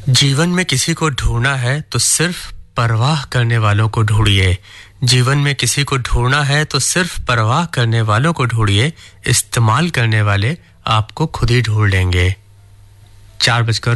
जीवन में किसी को ढूंढना है तो सिर्फ परवाह करने वालों को ढूंढिए। जीवन में किसी को ढूंढना है तो सिर्फ परवाह करने वालों को ढूंढिए। इस्तेमाल करने वाले आपको खुद ही ढूंढ लेंगे। 4